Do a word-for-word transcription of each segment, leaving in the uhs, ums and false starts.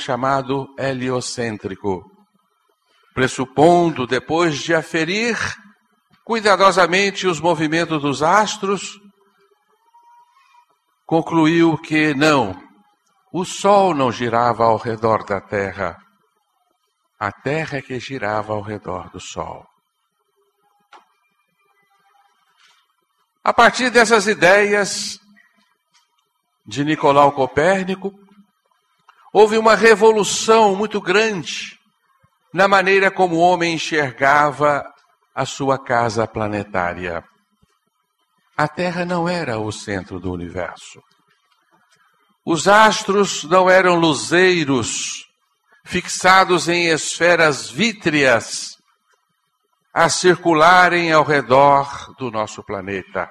chamado heliocêntrico, pressupondo, depois de aferir cuidadosamente os movimentos dos astros, concluiu que não, o Sol não girava ao redor da Terra, a Terra é que girava ao redor do Sol. A partir dessas ideias de Nicolau Copérnico, houve uma revolução muito grande na maneira como o homem enxergava a sua casa planetária. A Terra não era o centro do universo. Os astros não eram luzeiros fixados em esferas vítreas a circularem ao redor do nosso planeta.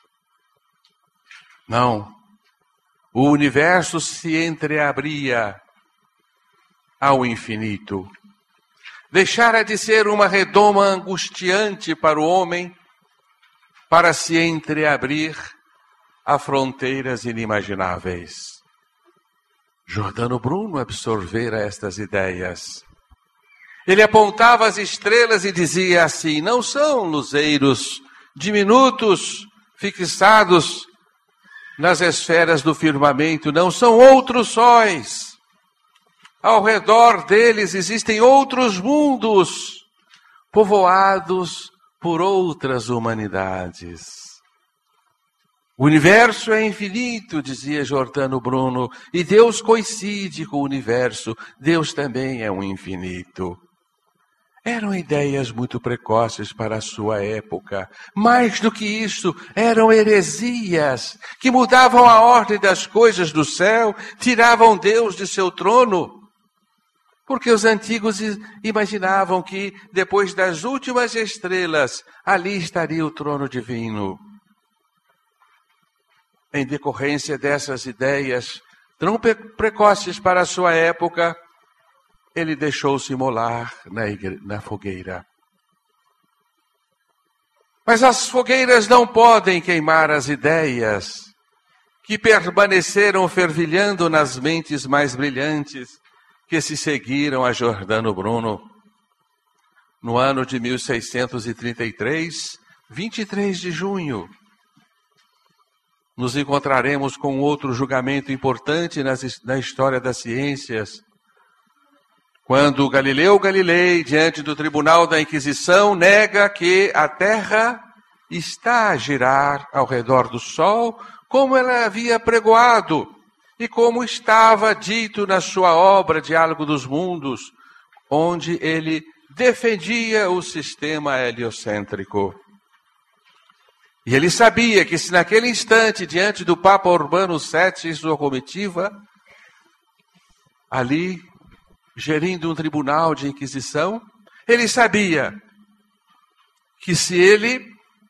Não. O universo se entreabria ao infinito. Deixara de ser uma redoma angustiante para o homem para se entreabrir a fronteiras inimagináveis. Giordano Bruno absorvera estas ideias. Ele apontava as estrelas e dizia assim: não são luzeiros diminutos fixados nas esferas do firmamento, não são outros sóis. Ao redor deles existem outros mundos, povoados por outras humanidades. O universo é infinito, dizia Giordano Bruno, e Deus coincide com o universo. Deus também é um infinito. Eram ideias muito precoces para a sua época. Mais do que isso, eram heresias que mudavam a ordem das coisas do céu, tiravam Deus de seu trono. Porque os antigos imaginavam que, depois das últimas estrelas, ali estaria o trono divino. Em decorrência dessas ideias tão precoces para a sua época, ele deixou-se imolar na, igre... na fogueira. Mas as fogueiras não podem queimar as ideias que permaneceram fervilhando nas mentes mais brilhantes que se seguiram a Giordano Bruno. No ano de mil seiscentos e trinta e três, vinte e três de junho, nos encontraremos com outro julgamento importante nas, na história das ciências, quando Galileu Galilei, diante do tribunal da Inquisição, nega que a Terra está a girar ao redor do Sol, como ela havia pregoado e como estava dito na sua obra Diálogo dos Mundos, onde ele defendia o sistema heliocêntrico. E ele sabia que se naquele instante, diante do Papa Urbano sete e sua comitiva, ali, gerindo um tribunal de inquisição, ele sabia que se ele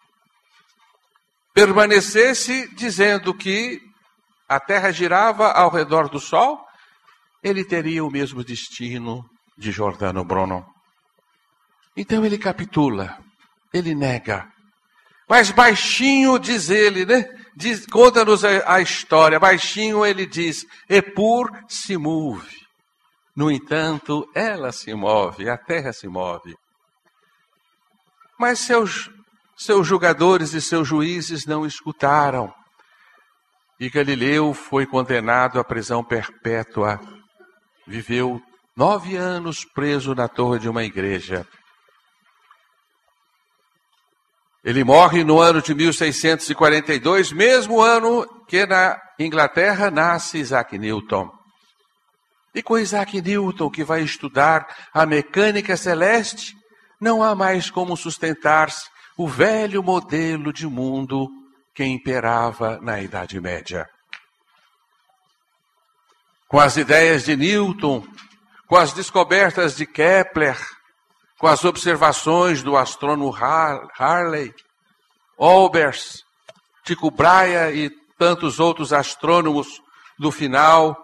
permanecesse dizendo que a Terra girava ao redor do Sol, ele teria o mesmo destino de Giordano Bruno. Então ele capitula, ele nega. Mas baixinho diz ele, né? Diz, conta-nos a, a história. Baixinho ele diz: Epur se move. No entanto, ela se move, a Terra se move. Mas seus, seus julgadores e seus juízes não escutaram. E Galileu foi condenado à prisão perpétua. Viveu nove anos preso na torre de uma igreja. Ele morre no ano de mil seiscentos e quarenta e dois, mesmo ano que na Inglaterra nasce Isaac Newton. E com Isaac Newton, que vai estudar a mecânica celeste, não há mais como sustentar-se o velho modelo de mundo que imperava na Idade Média. Com as ideias de Newton, com as descobertas de Kepler, com as observações do astrônomo Harley, Olbers, Tycho Brahe e tantos outros astrônomos do final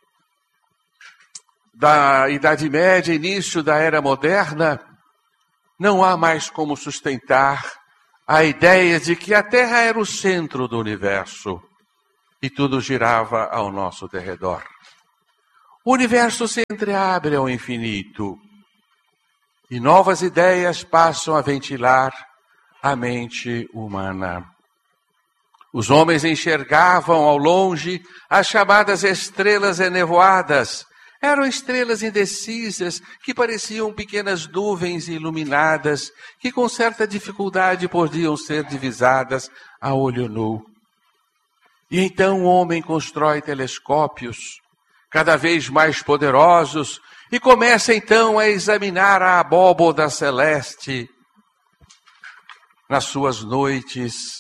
da Idade Média, início da Era Moderna, não há mais como sustentar a ideia de que a Terra era o centro do universo e tudo girava ao nosso derredor. o universo se entreabre ao infinito e novas ideias passam a ventilar a mente humana. Os homens enxergavam ao longe as chamadas estrelas enevoadas. Eram estrelas indecisas que pareciam pequenas nuvens iluminadas que com certa dificuldade podiam ser divisadas a olho nu. E então o homem constrói telescópios cada vez mais poderosos e começa então a examinar a abóboda celeste nas suas noites,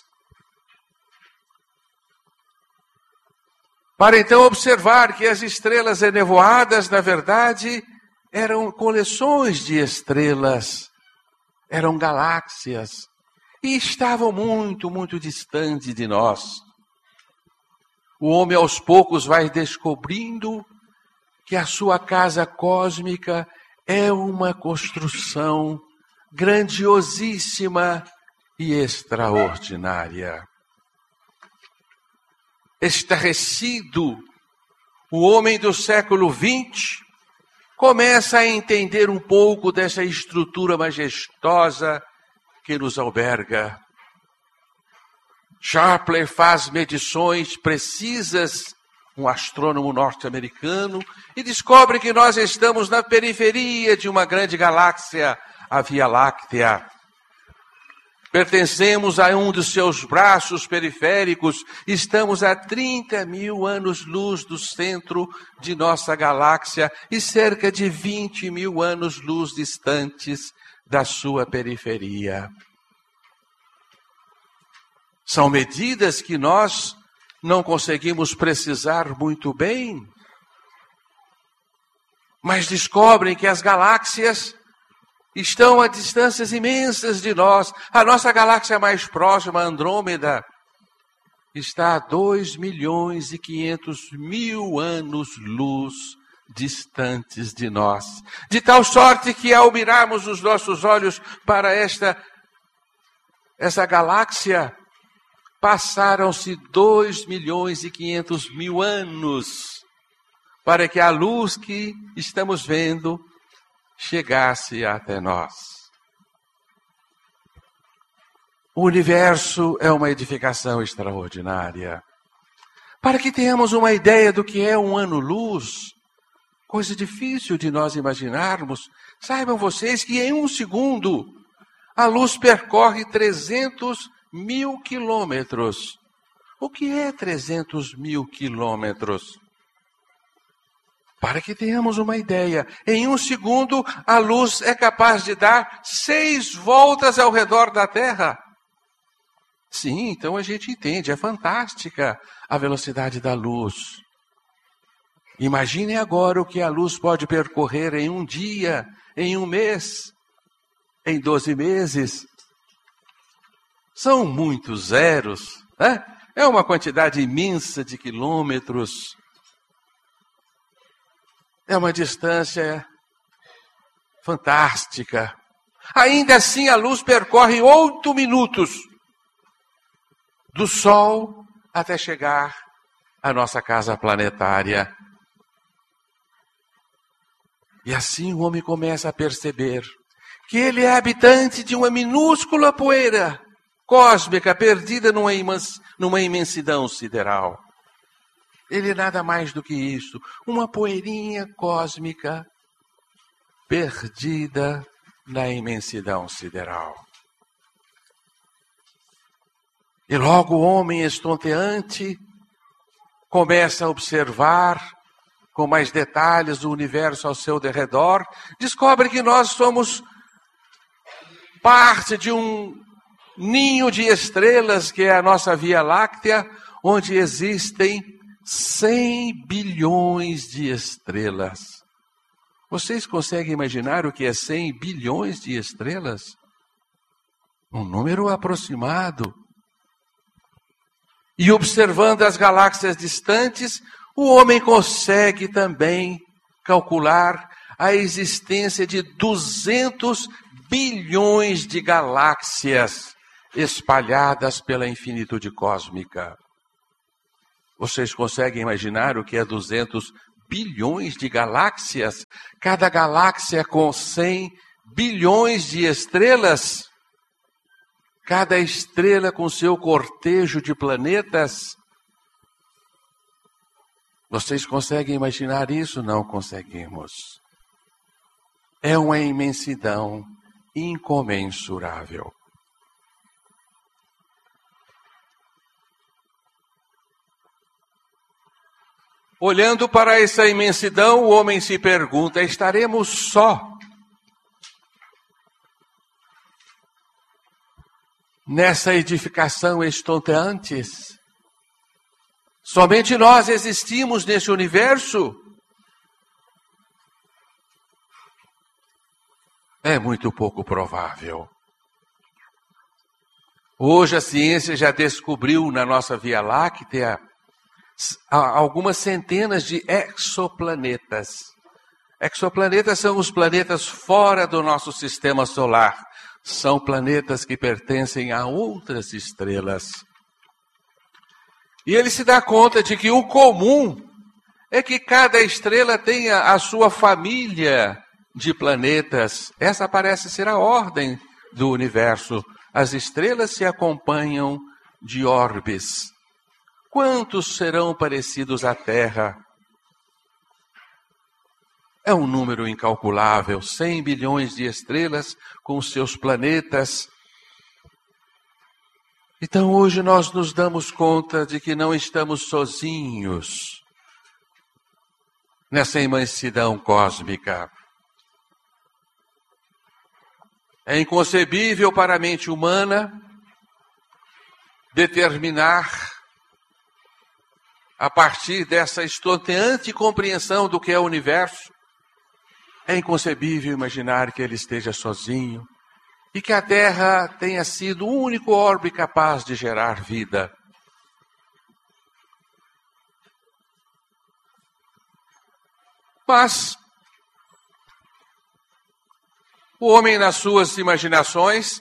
para então observar que as estrelas enevoadas, na verdade, eram coleções de estrelas, eram galáxias, e estavam muito, muito distantes de nós. O homem aos poucos vai descobrindo que a sua casa cósmica é uma construção grandiosíssima e extraordinária. Estarrecido, o homem do século vinte começa a entender um pouco dessa estrutura majestosa que nos alberga. Sharpley faz medições precisas, um astrônomo norte-americano, e descobre que nós estamos na periferia de uma grande galáxia, a Via Láctea. Pertencemos a um dos seus braços periféricos, estamos a trinta mil anos-luz do centro de nossa galáxia e cerca de vinte mil anos-luz distantes da sua periferia. São medidas que nós não conseguimos precisar muito bem, mas descobrem que as galáxias estão a distâncias imensas de nós. A nossa galáxia mais próxima, Andrômeda, está a dois milhões e quinhentos mil anos-luz distantes de nós. De tal sorte que ao mirarmos os nossos olhos para esta essa galáxia, passaram-se dois milhões e quinhentos mil anos para que a luz que estamos vendo chegasse até nós. O universo é uma edificação extraordinária. Para que tenhamos uma ideia do que é um ano-luz, coisa difícil de nós imaginarmos, saibam vocês que em um segundo a luz percorre trezentos mil quilômetros. O que é trezentos mil quilômetros? Para que tenhamos uma ideia, em um segundo a luz é capaz de dar seis voltas ao redor da Terra. Sim, então a gente entende, é fantástica a velocidade da luz. Imaginem agora o que a luz pode percorrer em um dia, em um mês, em doze meses. São muitos zeros, né? É uma quantidade imensa de quilômetros. É uma distância fantástica. Ainda assim, a luz percorre oito minutos do Sol até chegar à nossa casa planetária. E assim o homem começa a perceber que ele é habitante de uma minúscula poeira cósmica perdida numa, imens- numa imensidão sideral. Ele é nada mais do que isso, uma poeirinha cósmica perdida na imensidão sideral. E logo o homem estonteante começa a observar com mais detalhes o universo ao seu derredor, descobre que nós somos parte de um ninho de estrelas que é a nossa Via Láctea, onde existem cem bilhões de estrelas. Vocês conseguem imaginar o que é cem bilhões de estrelas? Um número aproximado. E observando as galáxias distantes, o homem consegue também calcular a existência de duzentos bilhões de galáxias espalhadas pela infinitude cósmica. Vocês conseguem imaginar o que é duzentos bilhões de galáxias, cada galáxia com cem bilhões de estrelas, cada estrela com seu cortejo de planetas. Vocês conseguem imaginar isso? Não conseguimos. É uma imensidão incomensurável. Olhando para essa imensidão, o homem se pergunta: estaremos só nessa edificação estonteante? Somente nós existimos nesse universo? É muito pouco provável. Hoje a ciência já descobriu na nossa Via Láctea algumas centenas de exoplanetas. Exoplanetas são os planetas fora do nosso sistema solar. São planetas que pertencem a outras estrelas. E ele se dá conta de que o comum é que cada estrela tenha a sua família de planetas. Essa parece ser a ordem do universo. As estrelas se acompanham de orbes. Quantos serão parecidos à Terra? É um número incalculável, cem bilhões de estrelas com seus planetas. Então hoje nós nos damos conta de que não estamos sozinhos nessa imensidão cósmica. É inconcebível para a mente humana determinar, a partir dessa estonteante compreensão do que é o universo, é inconcebível imaginar que ele esteja sozinho e que a Terra tenha sido o único orbe capaz de gerar vida. Mas o homem, nas suas imaginações,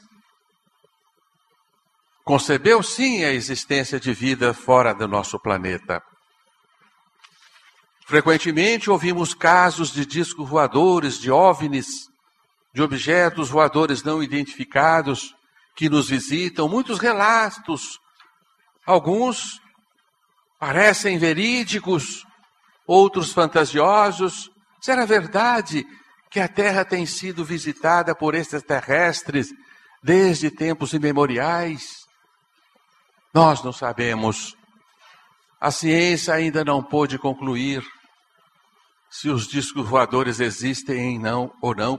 concebeu sim a existência de vida fora do nosso planeta. Frequentemente ouvimos casos de discos voadores, de OVNIs, de objetos voadores não identificados que nos visitam. Muitos relatos, alguns parecem verídicos, outros fantasiosos. Será verdade que a Terra tem sido visitada por extraterrestres desde tempos imemoriais? Nós não sabemos. A ciência ainda não pôde concluir se os discos voadores existem não, ou não.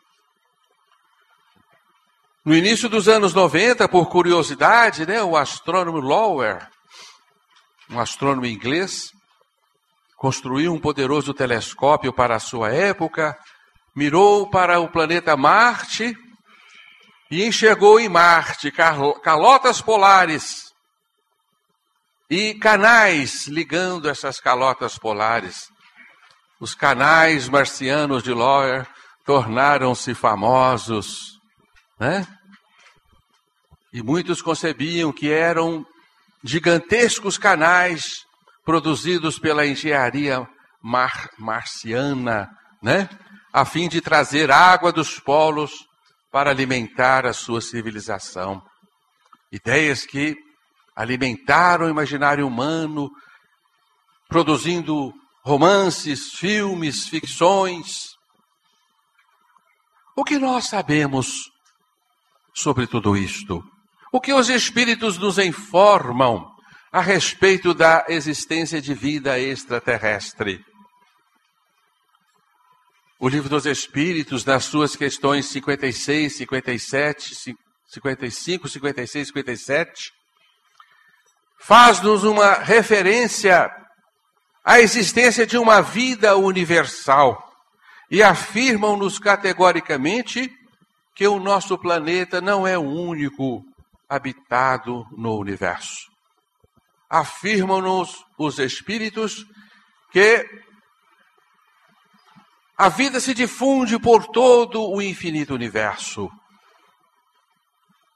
No início dos anos noventa, por curiosidade, né, o astrônomo Lower, um astrônomo inglês, construiu um poderoso telescópio para a sua época, mirou para o planeta Marte e enxergou em Marte calotas polares e canais ligando essas calotas polares. Os canais marcianos de Lower tornaram-se famosos, né? E muitos concebiam que eram gigantescos canais produzidos pela engenharia mar marciana, né? A fim de trazer água dos polos para alimentar a sua civilização. Ideias que alimentaram o imaginário humano, produzindo romances, filmes, ficções. O que nós sabemos sobre tudo isto? O que os espíritos nos informam a respeito da existência de vida extraterrestre? O Livro dos Espíritos, nas suas questões cinquenta e seis, cinquenta e sete, cinquenta e cinco, cinquenta e seis, cinquenta e sete, faz-nos uma referência à existência de uma vida universal e afirmam-nos categoricamente que o nosso planeta não é o único habitado no universo. Afirmam-nos os espíritos que a vida se difunde por todo o infinito universo,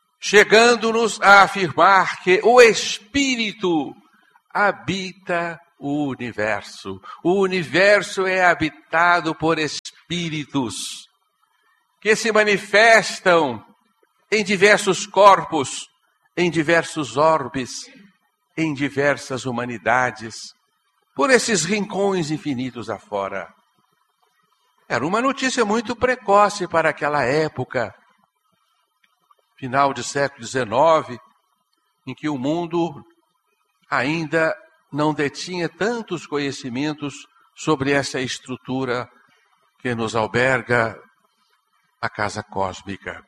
chegando-nos a afirmar que o Espírito habita o universo. O universo é habitado por espíritos que se manifestam em diversos corpos, em diversos orbes, em diversas humanidades, por esses rincões infinitos afora. Era uma notícia muito precoce para aquela época, final de século dezenove, em que o mundo ainda não detinha tantos conhecimentos sobre essa estrutura que nos alberga a casa cósmica.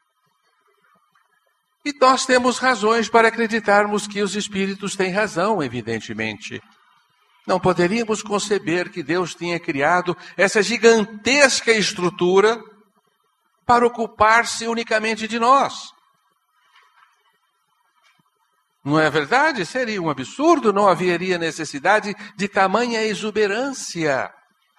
E nós temos razões para acreditarmos que os espíritos têm razão, evidentemente. Não poderíamos conceber que Deus tinha criado essa gigantesca estrutura para ocupar-se unicamente de nós. Não é verdade? Seria um absurdo, não haveria necessidade de tamanha exuberância.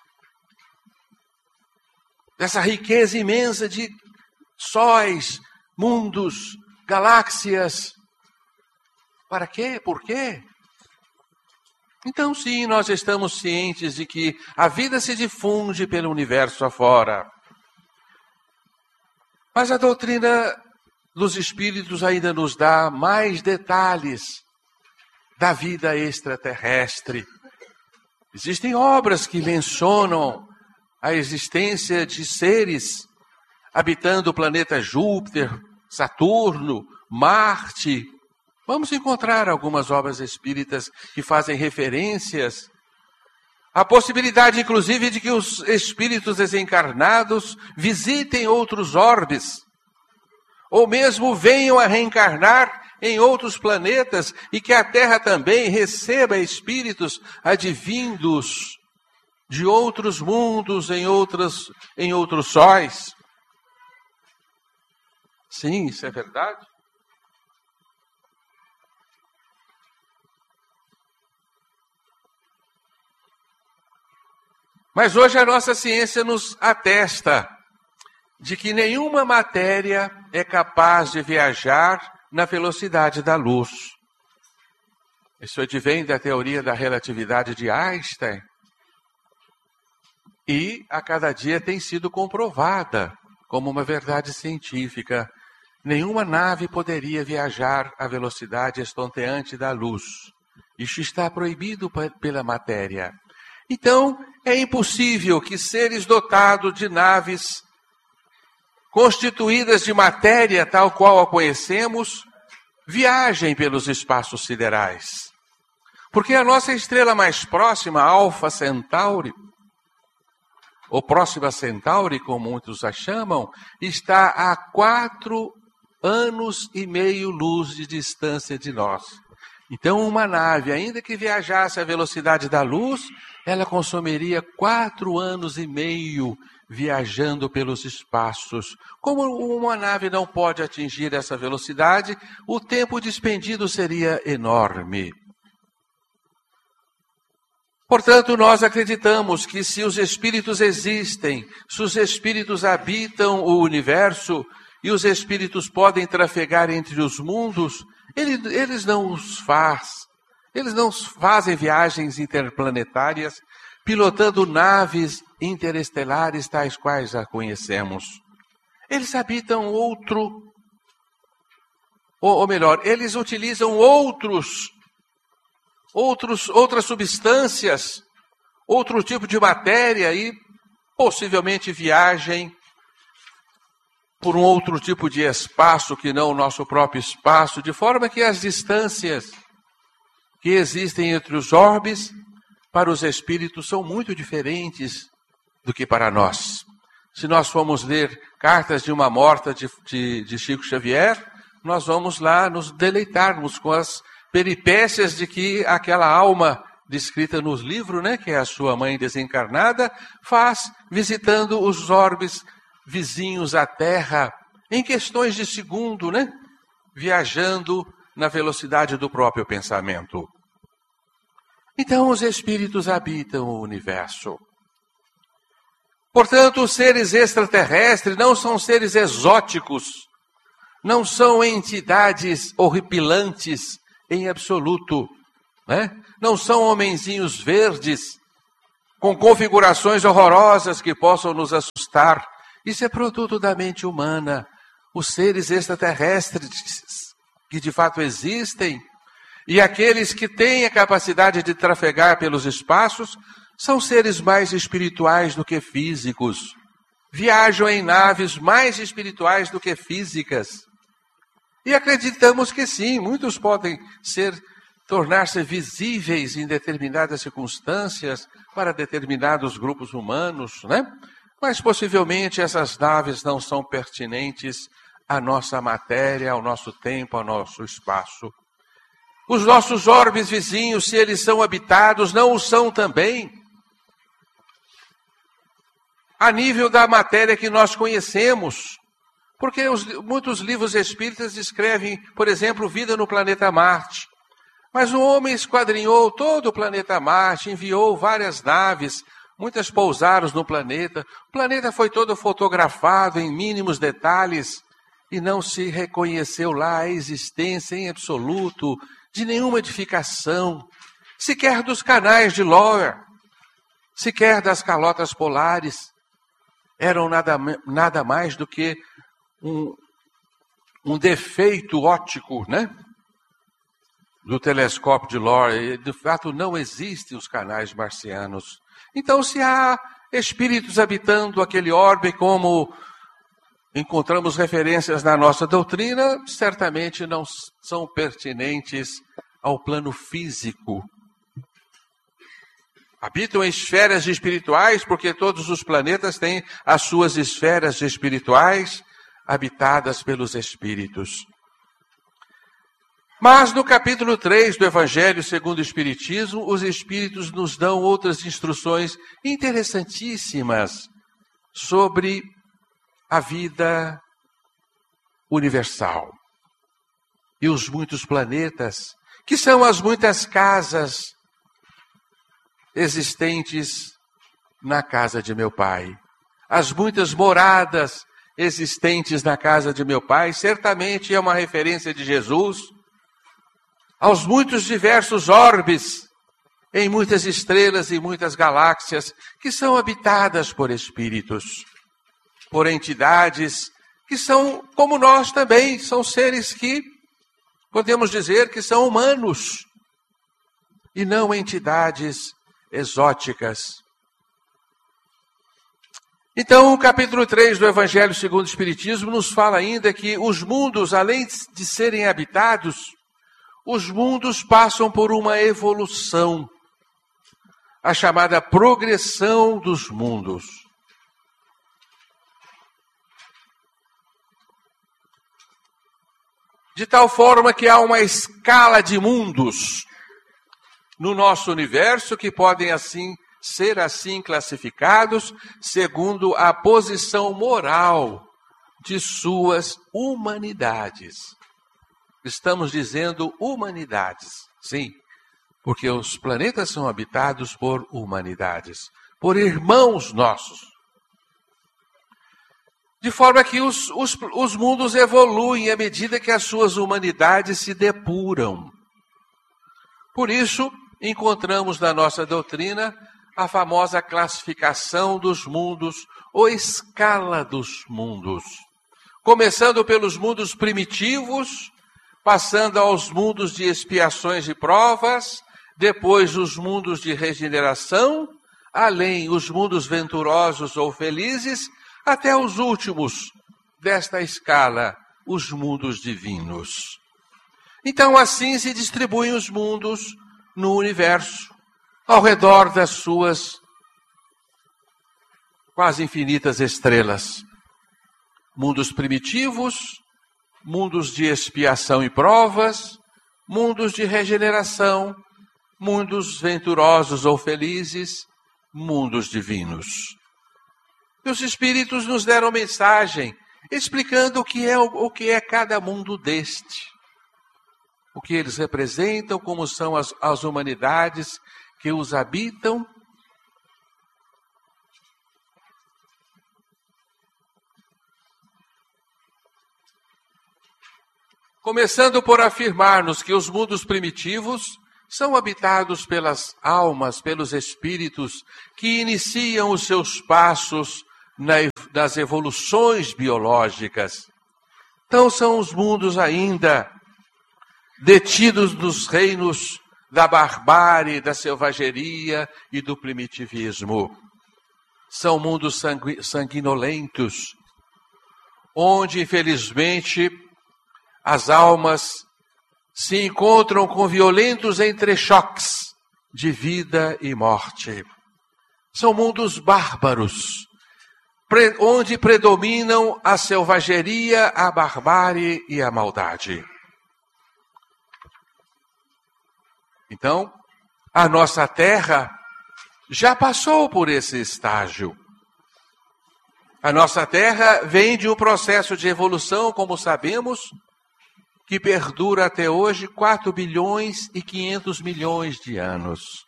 Dessa riqueza imensa de sóis, mundos, galáxias. Para quê? Por quê? Então, sim, nós estamos cientes de que a vida se difunde pelo universo afora. Mas a doutrina dos espíritos ainda nos dá mais detalhes da vida extraterrestre. Existem obras que mencionam a existência de seres habitando o planeta Júpiter, Saturno, Marte. Vamos encontrar algumas obras espíritas que fazem referências à possibilidade, inclusive, de que os espíritos desencarnados visitem outros orbes, ou mesmo venham a reencarnar em outros planetas e que a Terra também receba espíritos advindos de outros mundos, em, outras, em outros sóis. Sim, isso é verdade. Mas hoje a nossa ciência nos atesta de que nenhuma matéria é capaz de viajar na velocidade da luz. Isso advém da teoria da relatividade de Einstein. E a cada dia tem sido comprovada como uma verdade científica. Nenhuma nave poderia viajar à velocidade estonteante da luz. Isso está proibido pela matéria. Então, é impossível que seres dotados de naves constituídas de matéria tal qual a conhecemos, viajem pelos espaços siderais. Porque a nossa estrela mais próxima, Alfa Centauri, ou Próxima Centauri, como muitos a chamam, está a quatro anos e meio luz de distância de nós. Então, uma nave, ainda que viajasse à velocidade da luz, ela consumiria quatro anos e meio viajando pelos espaços. Como uma nave não pode atingir essa velocidade, o tempo despendido seria enorme. Portanto, nós acreditamos que se os espíritos existem, se os espíritos habitam o universo e os espíritos podem trafegar entre os mundos, eles, eles não os faz, eles não fazem viagens interplanetárias, pilotando naves interestelares tais quais a conhecemos. Eles habitam outro, ou, ou melhor, eles utilizam outros Outros, outras substâncias, outro tipo de matéria e possivelmente viajem por um outro tipo de espaço que não o nosso próprio espaço, de forma que as distâncias que existem entre os orbes para os espíritos são muito diferentes do que para nós. Se nós formos ler Cartas de uma Morta de, de, de Chico Xavier, nós vamos lá nos deleitarmos com as peripécias de que aquela alma descrita nos livros, né, que é a sua mãe desencarnada, faz visitando os orbes vizinhos à Terra, em questões de segundo, né, viajando na velocidade do próprio pensamento. Então, os espíritos habitam o universo. Portanto, os seres extraterrestres não são seres exóticos, não são entidades horripilantes, em absoluto. né? Não são homenzinhos verdes com configurações horrorosas que possam nos assustar. Isso é produto da mente humana. Os seres extraterrestres que de fato existem e aqueles que têm a capacidade de trafegar pelos espaços são seres mais espirituais do que físicos. Viajam em naves mais espirituais do que físicas. E acreditamos que sim, muitos podem ser, tornar-se visíveis em determinadas circunstâncias para determinados grupos humanos, né? Mas possivelmente essas naves não são pertinentes à nossa matéria, ao nosso tempo, ao nosso espaço. Os nossos orbes vizinhos, se eles são habitados, não o são também. A nível da matéria que nós conhecemos. Porque os, muitos livros espíritas descrevem, por exemplo, vida no planeta Marte. Mas o homem esquadrinhou todo o planeta Marte, enviou várias naves, muitas pousaram no planeta. O planeta foi todo fotografado em mínimos detalhes e não se reconheceu lá a existência em absoluto de nenhuma edificação, sequer dos canais de Lower, sequer das calotas polares. Eram nada, nada mais do que um, um defeito óptico, né? Do telescópio de Lower. De fato, não existem os canais marcianos. Então, se há espíritos habitando aquele orbe, como encontramos referências na nossa doutrina, certamente não são pertinentes ao plano físico. Habitam em esferas espirituais, porque todos os planetas têm as suas esferas espirituais habitadas pelos espíritos. Mas no capítulo três do Evangelho segundo o Espiritismo, os espíritos nos dão outras instruções interessantíssimas sobre a vida universal e os muitos planetas, que são as muitas casas existentes na casa de meu Pai. As muitas moradas existentes na casa de meu Pai, certamente é uma referência de Jesus, aos muitos diversos orbes, em muitas estrelas e muitas galáxias, que são habitadas por espíritos, por entidades que são como nós também, são seres que podemos dizer que são humanos, e não entidades exóticas. Então, o capítulo três do Evangelho segundo o Espiritismo nos fala ainda que os mundos, além de serem habitados, os mundos passam por uma evolução, a chamada progressão dos mundos. De tal forma que há uma escala de mundos no nosso universo que podem assim ser assim classificados segundo a posição moral de suas humanidades. Estamos dizendo humanidades, sim, porque os planetas são habitados por humanidades, por irmãos nossos. De forma que os, os, os mundos evoluem à medida que as suas humanidades se depuram. Por isso, encontramos na nossa doutrina a famosa classificação dos mundos, ou escala dos mundos. Começando pelos mundos primitivos, passando aos mundos de expiações e provas, depois os mundos de regeneração, além os mundos venturosos ou felizes, até os últimos desta escala, os mundos divinos. Então assim se distribuem os mundos no universo, ao redor das suas quase infinitas estrelas. Mundos primitivos, mundos de expiação e provas, mundos de regeneração, mundos venturosos ou felizes, mundos divinos. E os Espíritos nos deram mensagem explicando o que é, o que é cada mundo deste, o que eles representam, como são as, as humanidades que os habitam. Começando por afirmar-nos que os mundos primitivos são habitados pelas almas, pelos espíritos que iniciam os seus passos nas evoluções biológicas. Então são os mundos ainda detidos nos reinos da barbárie, da selvageria e do primitivismo. São mundos sangu- sanguinolentos, onde, infelizmente, as almas se encontram com violentos entrechoques de vida e morte. São mundos bárbaros, pre- onde predominam a selvageria, a barbárie e a maldade. Então, a nossa Terra já passou por esse estágio. A nossa Terra vem de um processo de evolução, como sabemos, que perdura até hoje quatro bilhões e quinhentos milhões de anos.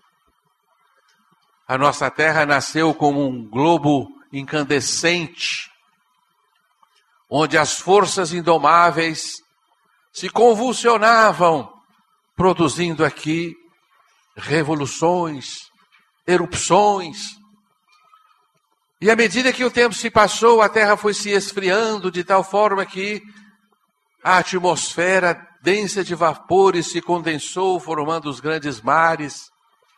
A nossa Terra nasceu como um globo incandescente, onde as forças indomáveis se convulsionavam, produzindo aqui revoluções, erupções. E à medida que o tempo se passou, a Terra foi se esfriando de tal forma que a atmosfera densa de vapores se condensou, formando os grandes mares,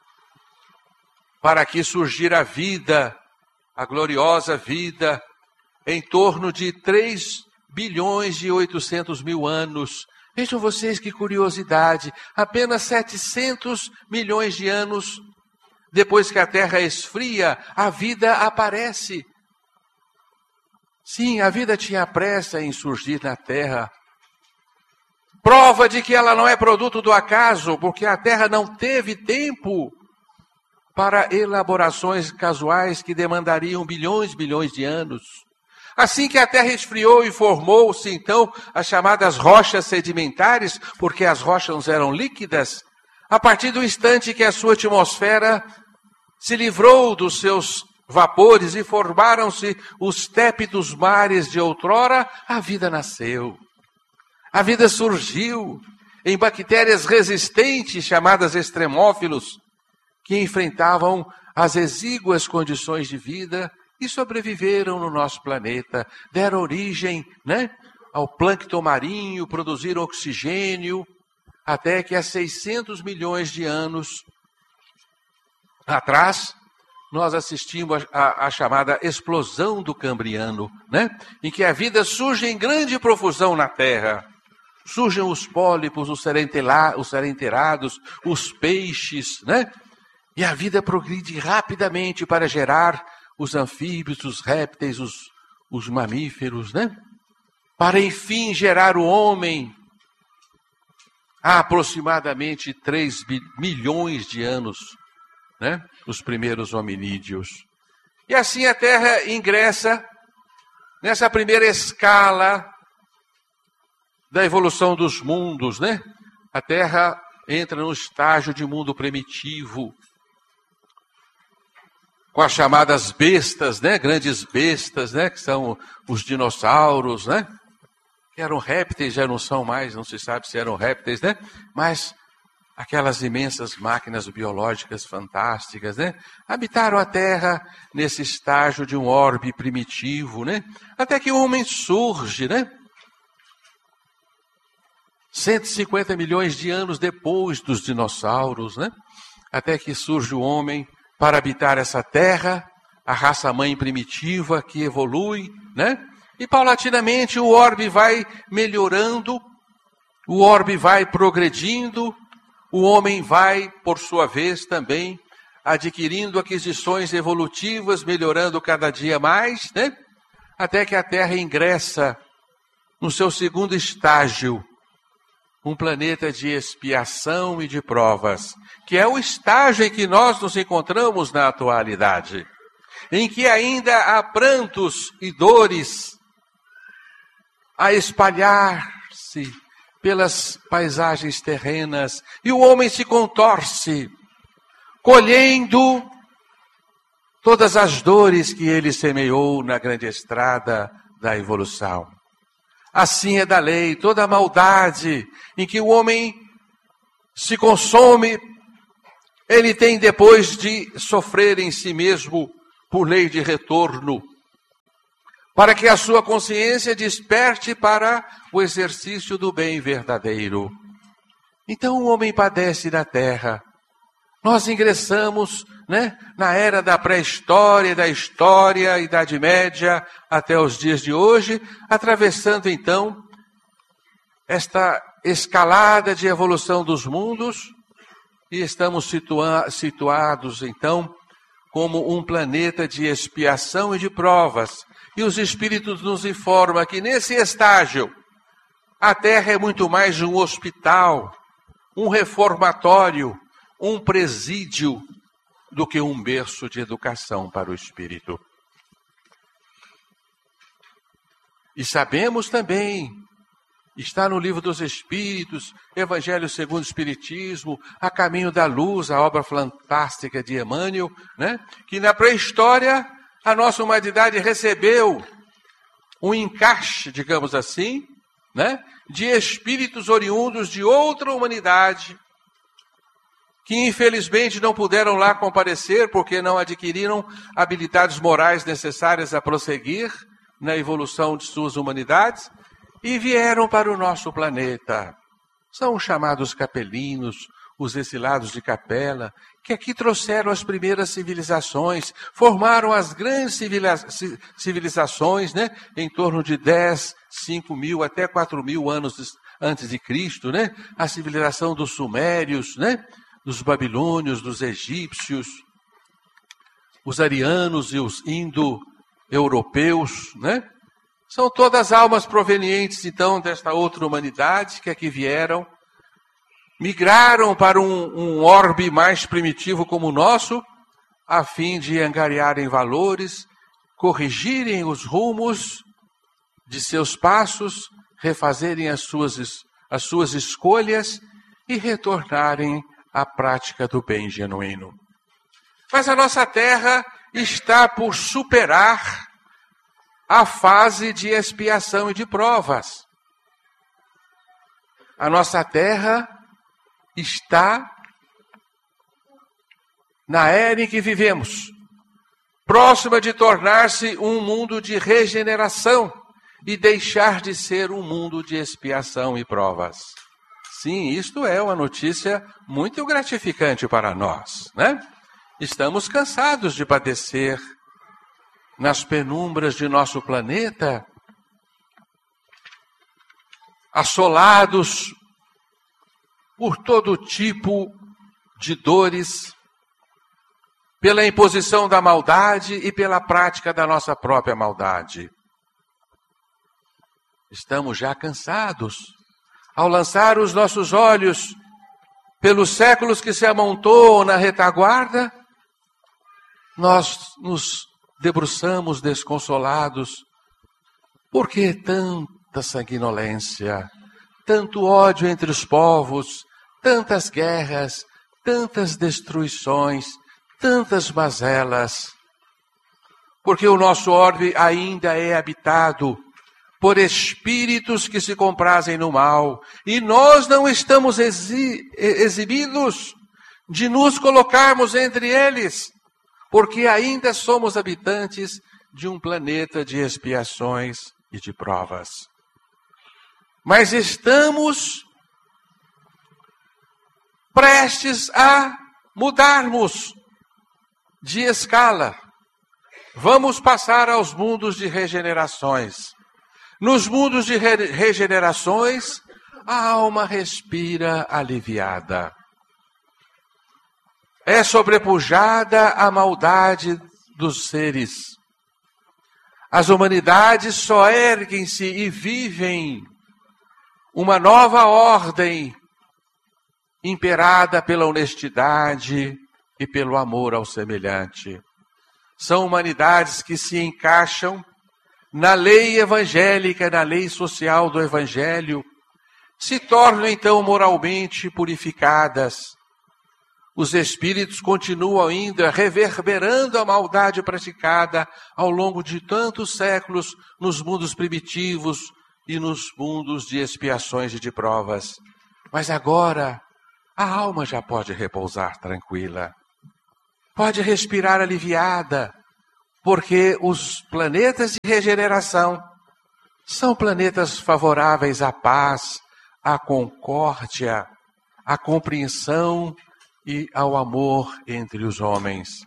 para que surgir a vida, a gloriosa vida, em torno de três bilhões e oitocentos mil anos. Vejam vocês que curiosidade, apenas setecentos milhões de anos depois que a Terra esfria, a vida aparece. Sim, a vida tinha pressa em surgir na Terra. Prova de que ela não é produto do acaso, porque a Terra não teve tempo para elaborações casuais que demandariam bilhões e bilhões de anos. Assim que a Terra esfriou e formou-se, então, as chamadas rochas sedimentares, porque as rochas eram líquidas, a partir do instante que a sua atmosfera se livrou dos seus vapores e formaram-se os tépidos mares de outrora, a vida nasceu. A vida surgiu em bactérias resistentes, chamadas extremófilos, que enfrentavam as exíguas condições de vida e sobreviveram no nosso planeta, deram origem, né, ao plâncton marinho, produziram oxigênio, até que há seiscentos milhões de anos atrás, nós assistimos à chamada explosão do Cambriano, né, em que a vida surge em grande profusão na Terra. Surgem os pólipos, os serenterados, os peixes, né? E a vida progride rapidamente para gerar os anfíbios, os répteis, os, os mamíferos, né? Para, enfim, gerar o homem há aproximadamente três milhões de anos, né? Os primeiros hominídeos. E assim a Terra ingressa nessa primeira escala da evolução dos mundos, né? A Terra entra no estágio de mundo primitivo, com as chamadas bestas, né? Grandes bestas, né? Que são os dinossauros, né? Que eram répteis, já não são mais, não se sabe se eram répteis, né? Mas aquelas imensas máquinas biológicas fantásticas, né? Habitaram a Terra nesse estágio de um orbe primitivo, né? Até que o homem surge, né? cento e cinquenta milhões de anos depois dos dinossauros, né? Até que surge o homem para habitar essa terra, a raça-mãe primitiva que evolui, né? E paulatinamente o orbe vai melhorando, o orbe vai progredindo, o homem vai, por sua vez, também adquirindo aquisições evolutivas, melhorando cada dia mais, né? Até que a Terra ingressa no seu segundo estágio, um planeta de expiação e de provas, que é o estágio em que nós nos encontramos na atualidade, em que ainda há prantos e dores a espalhar-se pelas paisagens terrenas, e o homem se contorce, colhendo todas as dores que ele semeou na grande estrada da evolução. Assim é da lei, toda a maldade em que o homem se consome, ele tem depois de sofrer em si mesmo por lei de retorno, para que a sua consciência desperte para o exercício do bem verdadeiro. Então o homem padece na terra. Nós ingressamos, né, na era da pré-história, da história, Idade Média, até os dias de hoje, atravessando então esta escalada de evolução dos mundos, e estamos situa- situados então como um planeta de expiação e de provas. E os Espíritos nos informam que nesse estágio, a Terra é muito mais um hospital, um reformatório, um presídio, do que um berço de educação para o espírito. E sabemos também, está no Livro dos Espíritos, Evangelho segundo o Espiritismo, A Caminho da Luz, a obra fantástica de Emmanuel, né? Que na pré-história a nossa humanidade recebeu um encaixe, digamos assim, né? De espíritos oriundos de outra humanidade, que infelizmente não puderam lá comparecer porque não adquiriram habilidades morais necessárias a prosseguir na evolução de suas humanidades, e vieram para o nosso planeta. São os chamados capelinos, os exilados de capela, que aqui trouxeram as primeiras civilizações, formaram as grandes civilizações, né, em torno de dez, cinco mil, até quatro mil anos antes de Cristo, né? A civilização dos sumérios, né? Dos babilônios, dos egípcios, os arianos e os indo-europeus, né? São todas almas provenientes, então, desta outra humanidade que aqui vieram, migraram para um, um orbe mais primitivo como o nosso, a fim de angariarem valores, corrigirem os rumos de seus passos, refazerem as suas, as suas escolhas e retornarem à prática do bem genuíno. Mas a nossa terra está por superar a fase de expiação e de provas. A nossa terra está na era em que vivemos, próxima de tornar-se um mundo de regeneração e deixar de ser um mundo de expiação e provas. Sim, isto é uma notícia muito gratificante para nós, né? Estamos cansados de padecer nas penumbras de nosso planeta, assolados por todo tipo de dores, pela imposição da maldade e pela prática da nossa própria maldade. Estamos já cansados. Ao lançar os nossos olhos pelos séculos que se amontoam na retaguarda, nós nos debruçamos desconsolados. Por que tanta sanguinolência, tanto ódio entre os povos, tantas guerras, tantas destruições, tantas mazelas? Porque o nosso orbe ainda é habitado por espíritos que se comprazem no mal, e nós não estamos exi- exibidos de nos colocarmos entre eles, porque ainda somos habitantes de um planeta de expiações e de provas. Mas estamos prestes a mudarmos de escala. Vamos passar aos mundos de regenerações. Nos mundos de re- regenerações, a alma respira aliviada. É sobrepujada a maldade dos seres. As humanidades só erguem-se e vivem uma nova ordem imperada pela honestidade e pelo amor ao semelhante. São humanidades que se encaixam na lei evangélica, na lei social do Evangelho, se tornam então moralmente purificadas. Os espíritos continuam ainda reverberando a maldade praticada ao longo de tantos séculos nos mundos primitivos e nos mundos de expiações e de provas. Mas agora, a alma já pode repousar tranquila, pode respirar aliviada, porque os planetas de regeneração são planetas favoráveis à paz, à concórdia, à compreensão e ao amor entre os homens.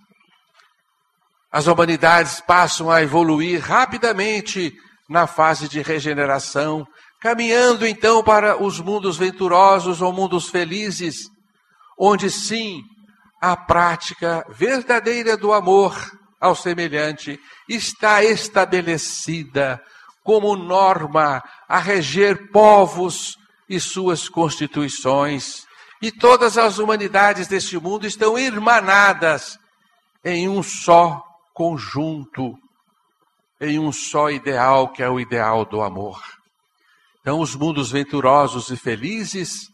As humanidades passam a evoluir rapidamente na fase de regeneração, caminhando então para os mundos venturosos ou mundos felizes, onde sim a prática verdadeira do amor ao semelhante está estabelecida como norma a reger povos e suas constituições. E todas as humanidades deste mundo estão irmanadas em um só conjunto, em um só ideal, que é o ideal do amor. Então, os mundos venturosos e felizes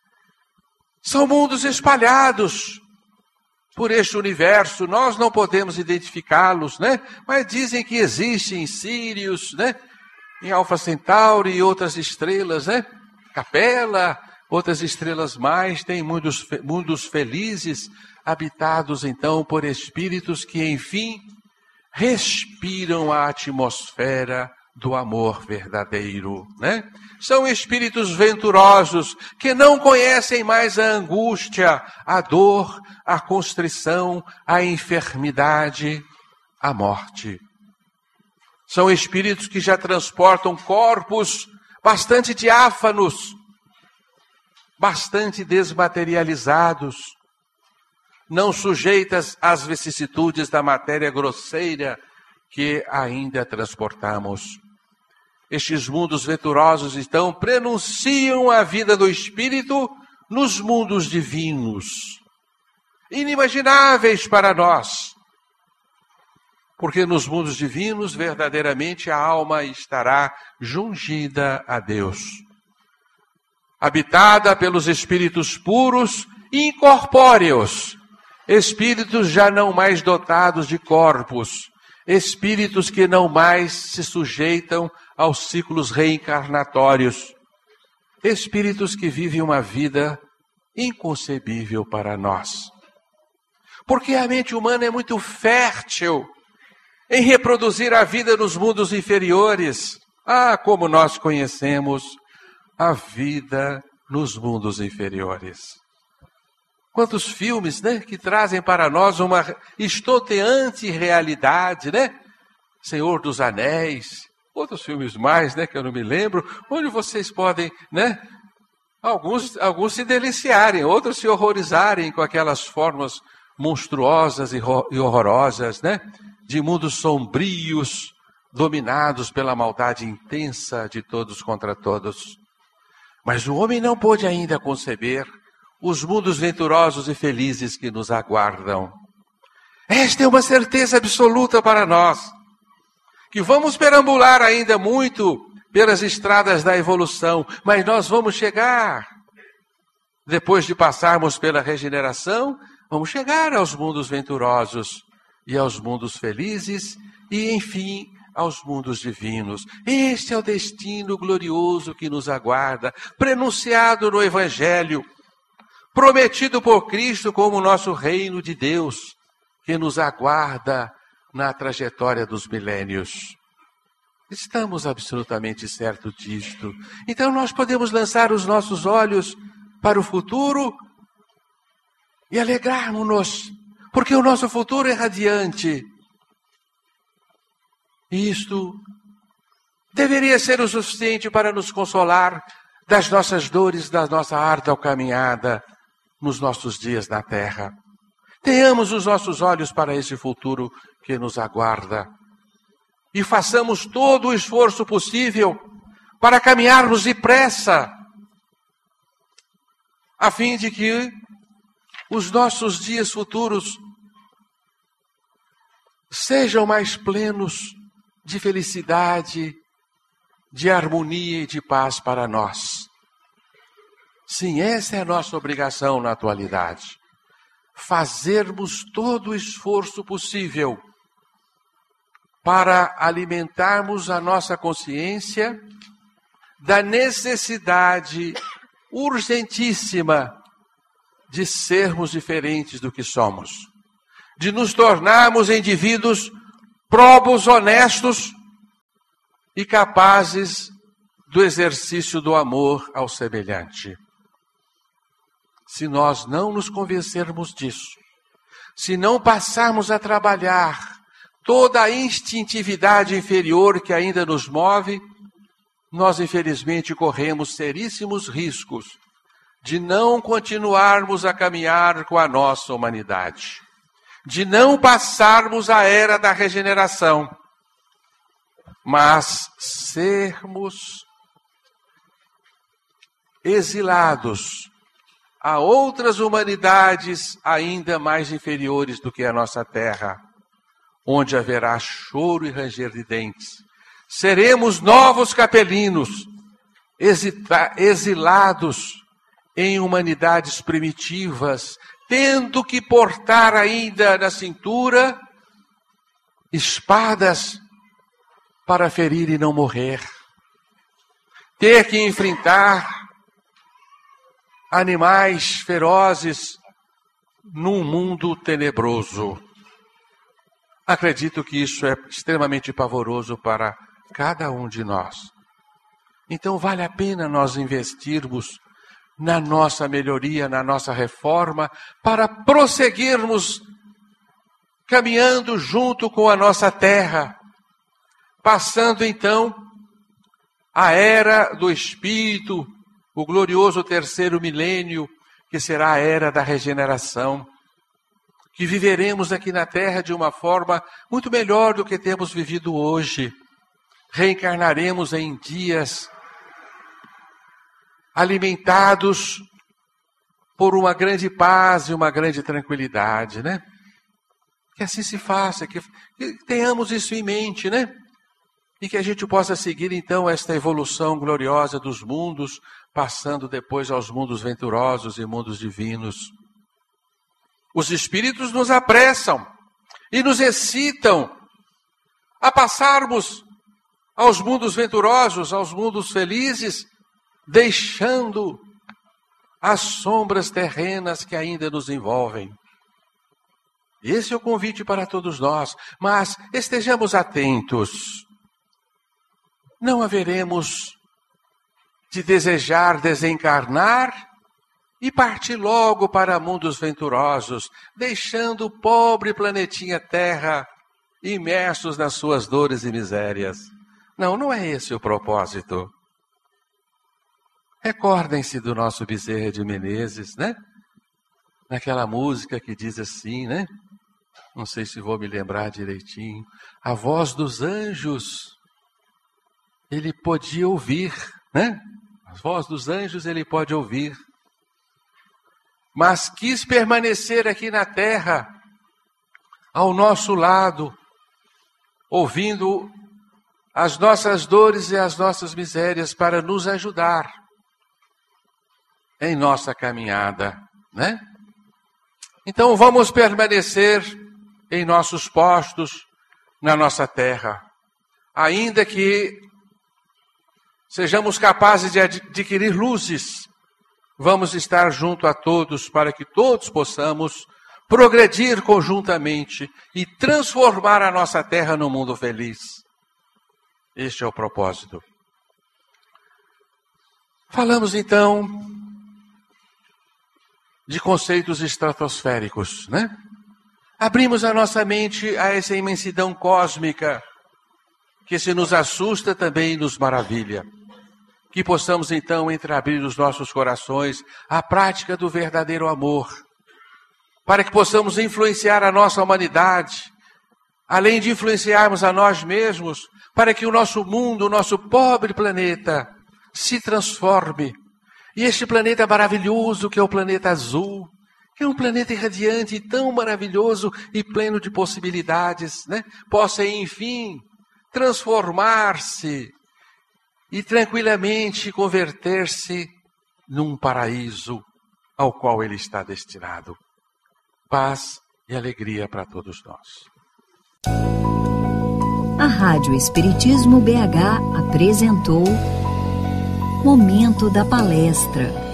são mundos espalhados por este universo. Nós não podemos identificá-los, né? Mas dizem que existem em Sírios, né? Em Alfa Centauri e outras estrelas, né? Capela, outras estrelas mais, tem mundos, mundos felizes, habitados então por espíritos que, enfim, respiram a atmosfera do amor verdadeiro, né? São espíritos venturosos que não conhecem mais a angústia, a dor, a constrição, a enfermidade, a morte. São espíritos que já transportam corpos bastante diáfanos, bastante desmaterializados, não sujeitas às vicissitudes da matéria grosseira que ainda transportamos. Estes mundos venturosos, então, prenunciam a vida do espírito nos mundos divinos, inimagináveis para nós, porque nos mundos divinos, verdadeiramente, a alma estará jungida a Deus, habitada pelos espíritos puros e incorpóreos, espíritos já não mais dotados de corpos, espíritos que não mais se sujeitam aos ciclos reencarnatórios, espíritos que vivem uma vida inconcebível para nós. Porque a mente humana é muito fértil em reproduzir a vida nos mundos inferiores. Ah, como nós conhecemos a vida nos mundos inferiores. Quantos filmes, né, que trazem para nós uma estonteante realidade, né? Senhor dos Anéis, outros filmes mais, né, que eu não me lembro, onde vocês podem, né, alguns, alguns se deliciarem, outros se horrorizarem com aquelas formas monstruosas e horrorosas, né, de mundos sombrios, dominados pela maldade intensa de todos contra todos. Mas o homem não pôde ainda conceber os mundos venturosos e felizes que nos aguardam. Esta é uma certeza absoluta para nós, que vamos perambular ainda muito pelas estradas da evolução, mas nós vamos chegar, depois de passarmos pela regeneração, vamos chegar aos mundos venturosos e aos mundos felizes e, enfim, aos mundos divinos. Este é o destino glorioso que nos aguarda, prenunciado no Evangelho, prometido por Cristo como nosso reino de Deus, que nos aguarda na trajetória dos milênios. Estamos absolutamente certos disto. Então nós podemos lançar os nossos olhos para o futuro e alegrarmos-nos, porque o nosso futuro é radiante. E isto deveria ser o suficiente para nos consolar das nossas dores, da nossa árdua caminhada nos nossos dias na terra. Tenhamos os nossos olhos para esse futuro que nos aguarda e façamos todo o esforço possível para caminharmos depressa, a fim de que os nossos dias futuros sejam mais plenos de felicidade, de harmonia e de paz para nós. Sim, essa é a nossa obrigação na atualidade. Fazermos todo o esforço possível para alimentarmos a nossa consciência da necessidade urgentíssima de sermos diferentes do que somos, de nos tornarmos indivíduos próbos, honestos e capazes do exercício do amor ao semelhante. Se nós não nos convencermos disso, se não passarmos a trabalhar toda a instintividade inferior que ainda nos move, nós infelizmente corremos seríssimos riscos de não continuarmos a caminhar com a nossa humanidade, de não passarmos a era da regeneração, mas sermos exilados a outras humanidades ainda mais inferiores do que a nossa terra, onde haverá choro e ranger de dentes. Seremos novos capelinos, exilados em humanidades primitivas, tendo que portar ainda na cintura espadas para ferir e não morrer, ter que enfrentar animais ferozes num mundo tenebroso. Acredito que isso é extremamente pavoroso para cada um de nós. Então vale a pena nós investirmos na nossa melhoria, na nossa reforma, para prosseguirmos caminhando junto com a nossa terra, passando então a era do Espírito, o glorioso terceiro milênio, que será a era da regeneração, que viveremos aqui na terra de uma forma muito melhor do que temos vivido hoje. Reencarnaremos em dias alimentados por uma grande paz e uma grande tranquilidade, né? Que assim se faça, que, que tenhamos isso em mente, né? E que a gente possa seguir então esta evolução gloriosa dos mundos, passando depois aos mundos venturosos e mundos divinos. Os espíritos nos apressam e nos excitam a passarmos aos mundos venturosos, aos mundos felizes, deixando as sombras terrenas que ainda nos envolvem. Esse é o convite para todos nós, mas estejamos atentos. Não haveremos de desejar desencarnar e partir logo para mundos venturosos, deixando o pobre planetinha Terra imersos nas suas dores e misérias. Não, não é esse o propósito. Recordem-se do nosso Bezerra de Menezes, né? Naquela música que diz assim, né? Não sei se vou me lembrar direitinho. A voz dos anjos, ele podia ouvir, né? A voz dos anjos ele pode ouvir. Mas quis permanecer aqui na terra, ao nosso lado, ouvindo as nossas dores e as nossas misérias para nos ajudar em nossa caminhada, né? Então vamos permanecer em nossos postos, na nossa terra, ainda que sejamos capazes de adquirir luzes, vamos estar junto a todos para que todos possamos progredir conjuntamente e transformar a nossa terra num mundo feliz. Este é o propósito. Falamos então de conceitos estratosféricos, né? Abrimos a nossa mente a essa imensidão cósmica que se nos assusta também nos maravilha. Que possamos então entreabrir os nossos corações à prática do verdadeiro amor, para que possamos influenciar a nossa humanidade, além de influenciarmos a nós mesmos, para que o nosso mundo, o nosso pobre planeta, se transforme. E este planeta maravilhoso, que é o planeta azul, que é um planeta irradiante, tão maravilhoso e pleno de possibilidades, né? Possa, enfim, transformar-se e tranquilamente converter-se num paraíso ao qual ele está destinado. Paz e alegria para todos nós. A Rádio Espiritismo B H apresentou Momento da Palestra.